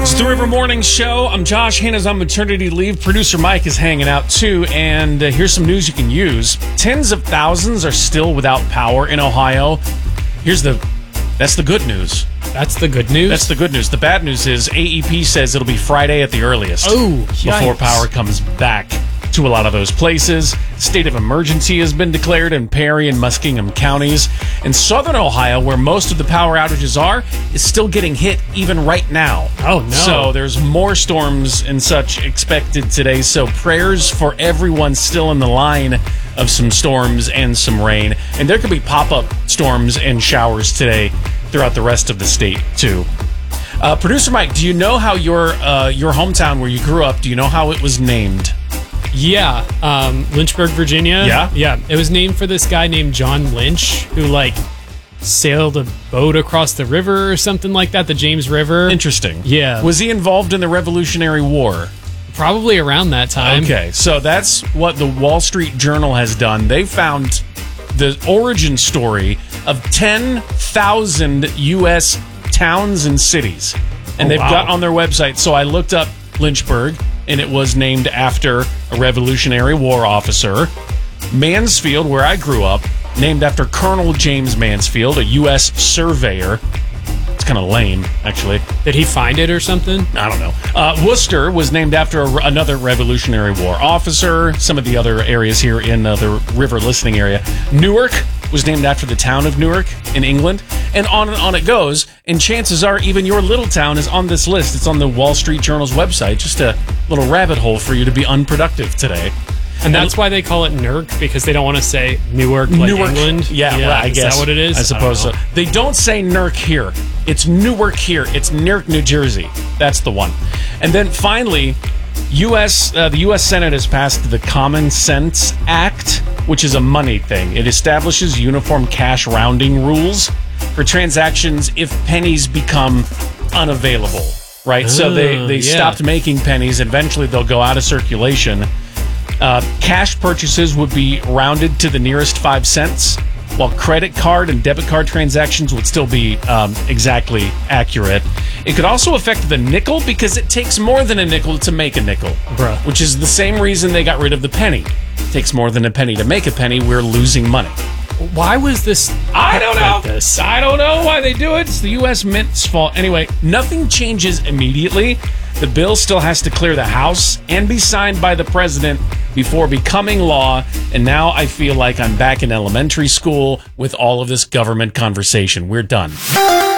It's the River Morning Show. I'm Josh. Hannah's on maternity leave. Producer Mike is hanging out too. And here's some news you can use. Tens of thousands are still without power in Ohio. That's the good news. That's the good news? That's the good news. The bad news is AEP says it'll be Friday at the earliest. Oh, before power comes back to a lot of those places. State of emergency has been declared in Perry and Muskingum counties. And southern Ohio, where most of the power outages are, is still getting hit even right now. Oh, no. So there's more storms and such expected today. So prayers for everyone still in the line of some storms and some rain. And there could be pop-up storms and showers today throughout the rest of the state, too. Producer Mike, do you know how your hometown where you grew up, do you know how it was named? Yeah, Lynchburg, Virginia. Yeah? Yeah, it was named for this guy named John Lynch, who, sailed a boat across the river or something like that, the James River. Interesting. Yeah. Was he involved in the Revolutionary War? Probably around that time. Okay, so that's what the Wall Street Journal has done. They found the origin story of 10,000 U.S. towns and cities. And they've got on their website, so I looked up Lynchburg, and it was named after a Revolutionary War officer. Mansfield, where I grew up, named after Colonel James Mansfield, a U.S. surveyor. It's kind of lame, actually. Did he find it or something? I don't know. Worcester was named after another Revolutionary War officer. Some of the other areas here in the river listening area. Newark was named after the town of Newark in England. And on it goes. And chances are even your little town is on this list. It's on the Wall Street Journal's website. Just a little rabbit hole for you to be unproductive today. And that's why they call it NERC, because they don't want to say Newark like England? Yeah, well, I guess. Is that what it is? I suppose so. They don't say NERC here. It's Newark here. It's Newark, New Jersey. That's the one. And then finally, the U.S. Senate has passed the Common Sense Act, which is a money thing. It establishes uniform cash rounding rules for transactions if pennies become unavailable, right? So they stopped making pennies. Eventually, they'll go out of circulation. Cash purchases would be rounded to the nearest 5 cents, while credit card and debit card transactions would still be exactly accurate. It could also affect the nickel because it takes more than a nickel to make a nickel, which is the same reason they got rid of the penny. It takes more than a penny to make a penny. We're losing money. Why was this? I don't know. Like this? I don't know why they do it. It's the U.S. Mint's fault. Anyway, nothing changes immediately. The bill still has to clear the House and be signed by the president before becoming law. And now I feel like I'm back in elementary school with all of this government conversation. We're done.